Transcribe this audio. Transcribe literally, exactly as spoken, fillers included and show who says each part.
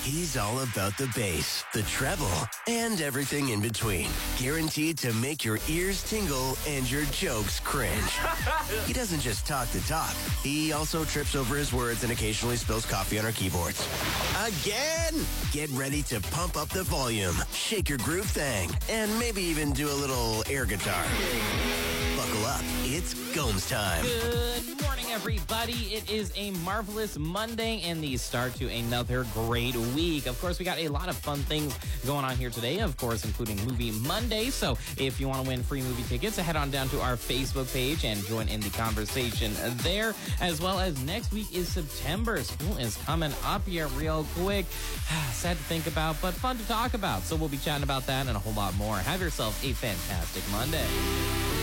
Speaker 1: He's all about the bass, the treble, and everything in between. Guaranteed to make your ears tingle and your jokes cringe. He doesn't just talk the talk. He also trips over his words and occasionally spills coffee on our keyboards. Again! Get ready to pump up the volume, shake your groove thing, and maybe even do a little air guitar. Buckle up. It's Gomes time.
Speaker 2: Good morning, everybody. It is a marvelous Monday and the start to another great week. Of course, we got a lot of fun things going on here today, of course, including Movie Monday. So if you want to win free movie tickets, head on down to our Facebook page and join in the conversation there, as well as next week is September. School is coming up here real quick. Sad to think about, but fun to talk about. So we'll be chatting about that and a whole lot more. Have yourself a fantastic Monday.